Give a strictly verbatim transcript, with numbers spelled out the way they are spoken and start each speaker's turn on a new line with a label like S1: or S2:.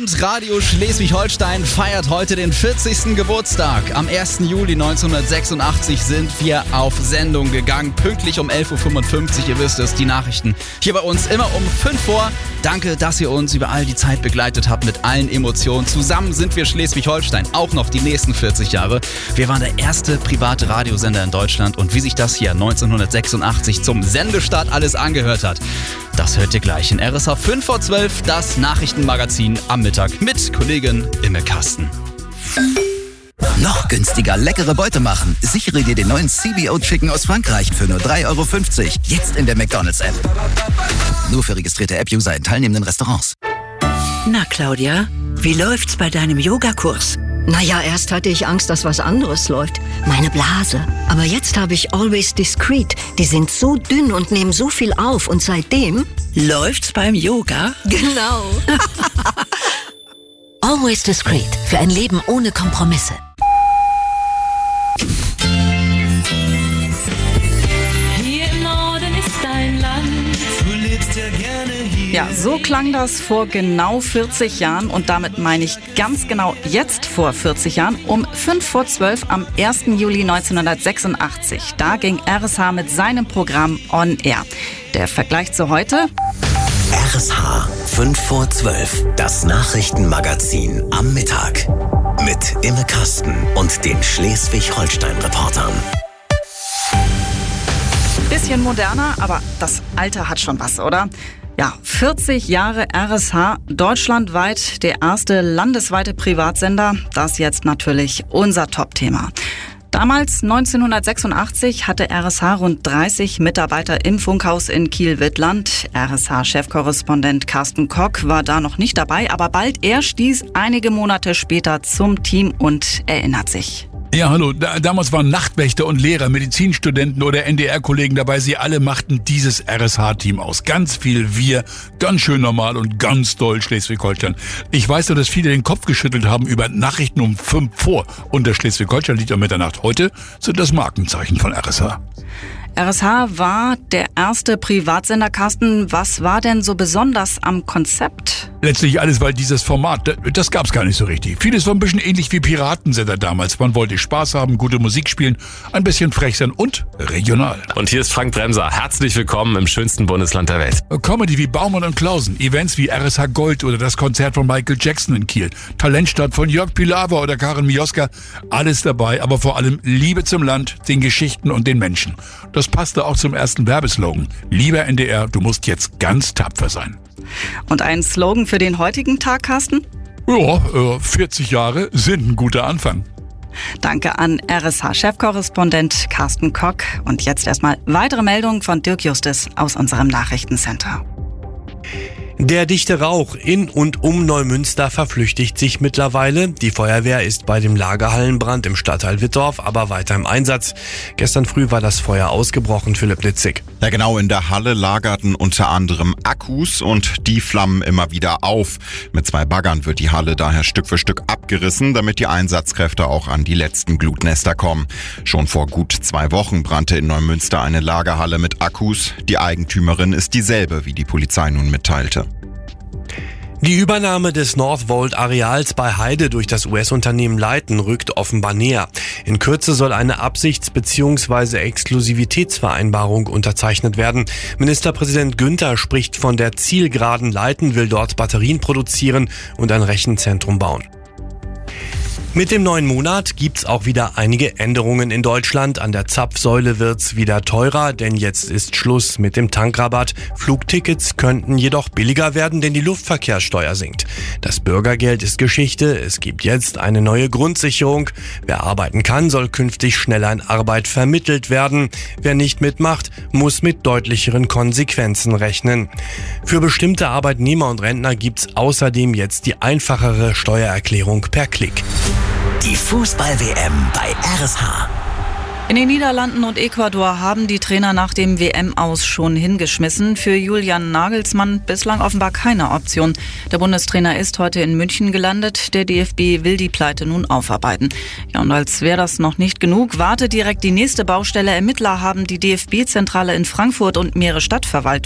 S1: Hitradio Schleswig-Holstein feiert heute den vierzigsten Geburtstag. Am ersten Juli neunzehnhundertsechsundachtzig sind wir auf Sendung gegangen. Pünktlich um elf Uhr fünfundfünfzig, ihr wisst es, die Nachrichten hier bei uns immer um fünf vor. Danke, dass ihr uns über all die Zeit begleitet habt mit allen Emotionen. Zusammen sind wir Schleswig-Holstein, auch noch die nächsten vierzig Jahre. Wir waren der erste private Radiosender in Deutschland und wie sich das hier neunzehnhundertsechsundachtzig zum Sendestart alles angehört hat, das hört ihr gleich in R S H fünf vor zwölf, das Nachrichtenmagazin am Mittag mit Kollegin Imme Kasten.
S2: Noch günstiger leckere Beute machen. Sichere dir den neuen C B O Chicken aus Frankreich für nur drei Euro fünfzig. Jetzt in der McDonald's-App. Nur für registrierte App-User in teilnehmenden Restaurants.
S3: Na Claudia, wie läuft's bei deinem Yogakurs?
S4: Naja, erst hatte ich Angst, dass was anderes läuft. Meine Blase. Aber jetzt habe ich Always Discreet. Die sind so dünn und nehmen so viel auf. Und seitdem...
S3: Läuft's beim Yoga?
S4: Genau.
S5: Always Discreet. Für ein Leben ohne Kompromisse.
S6: Hier im Norden ist dein Land. Du lebst ja gerne hier.
S7: Ja, so klang das vor genau vierzig Jahren und damit meine ich ganz genau jetzt vor vierzig Jahren um fünf vor zwölf am ersten Juli neunzehnhundertsechsundachtzig. Da ging R S H mit seinem Programm On Air. Der Vergleich zu heute?
S2: R S H fünf vor zwölf, das Nachrichtenmagazin am Mittag. Mit Imme Kasten und den Schleswig-Holstein-Reportern.
S7: Bisschen moderner, aber das Alter hat schon was, oder? Ja, vierzig Jahre R S H, deutschlandweit der erste landesweite Privatsender. Das jetzt natürlich unser Top-Thema. Damals, neunzehnhundertsechsundachtzig, hatte R S H rund dreißig Mitarbeiter im Funkhaus in Kiel-Wittland. R S H-Chefkorrespondent Carsten Kock war da noch nicht dabei, aber bald er stieß einige Monate später zum Team und erinnert sich.
S8: Ja, hallo. Da, damals waren Nachtwächter und Lehrer, Medizinstudenten oder N D R-Kollegen dabei. Sie alle machten dieses R S H-Team aus. Ganz viel wir, ganz schön normal und ganz doll Schleswig-Holstein. Ich weiß nur, dass viele den Kopf geschüttelt haben über Nachrichten um fünf vor. Und das Schleswig-Holstein liegt um Mitternacht. Heute sind das Markenzeichen von R S H.
S7: R S H war der erste Privatsender. Carsten, was war denn so besonders am Konzept?
S8: Letztlich alles, weil dieses Format, das gab's gar nicht so richtig. Vieles war ein bisschen ähnlich wie Piratensender damals. Man wollte Spaß haben, gute Musik spielen, ein bisschen frech sein und regional.
S9: Und hier ist Frank Bremser. Herzlich willkommen im schönsten Bundesland der Welt.
S8: Comedy wie Baumann und Klausen, Events wie R S H Gold oder das Konzert von Michael Jackson in Kiel, Talentstadt von Jörg Pilawa oder Karin Mioska, alles dabei, aber vor allem Liebe zum Land, den Geschichten und den Menschen. Das passte auch zum ersten Werbeslogan. Lieber N D R, du musst jetzt ganz tapfer sein.
S7: Und ein Slogan für den heutigen Tag, Carsten?
S8: Ja, äh, vierzig Jahre sind ein guter Anfang.
S7: Danke an R S H-Chefkorrespondent Carsten Kock. Und jetzt erstmal weitere Meldungen von Dirk Justus aus unserem Nachrichtencenter.
S10: Der dichte Rauch in und um Neumünster verflüchtigt sich mittlerweile. Die Feuerwehr ist bei dem Lagerhallenbrand im Stadtteil Wittorf aber weiter im Einsatz. Gestern früh war das Feuer ausgebrochen, Philipp Nitzig.
S11: Ja genau, in der Halle lagerten unter anderem Akkus und die flammen immer wieder auf. Mit zwei Baggern wird die Halle daher Stück für Stück abgerissen, damit die Einsatzkräfte auch an die letzten Glutnester kommen. Schon vor gut zwei Wochen brannte in Neumünster eine Lagerhalle mit Akkus. Die Eigentümerin ist dieselbe, wie die Polizei nun mitteilte.
S10: Die Übernahme des Northvolt-Areals bei Heide durch das U S-Unternehmen Leighton rückt offenbar näher. In Kürze soll eine Absichts- bzw. Exklusivitätsvereinbarung unterzeichnet werden. Ministerpräsident Günther spricht von der Zielgeraden. Leighton will dort Batterien produzieren und ein Rechenzentrum bauen. Mit dem neuen Monat gibt's auch wieder einige Änderungen in Deutschland. An der Zapfsäule wird's wieder teurer, denn jetzt ist Schluss mit dem Tankrabatt. Flugtickets könnten jedoch billiger werden, denn die Luftverkehrssteuer sinkt. Das Bürgergeld ist Geschichte. Es gibt jetzt eine neue Grundsicherung. Wer arbeiten kann, soll künftig schneller in Arbeit vermittelt werden. Wer nicht mitmacht, muss mit deutlicheren Konsequenzen rechnen. Für bestimmte Arbeitnehmer und Rentner gibt's außerdem jetzt die einfachere Steuererklärung per Klick.
S2: Die Fußball-W M bei R S H.
S7: In den Niederlanden und Ecuador haben die Trainer nach dem W M-Aus schon hingeschmissen. Für Julian Nagelsmann bislang offenbar keine Option. Der Bundestrainer ist heute in München gelandet. Der D F B will die Pleite nun aufarbeiten. Ja, und als wäre das noch nicht genug, wartet direkt die nächste Baustelle. Ermittler haben die D F B-Zentrale in Frankfurt und mehrere Stadtverwaltungen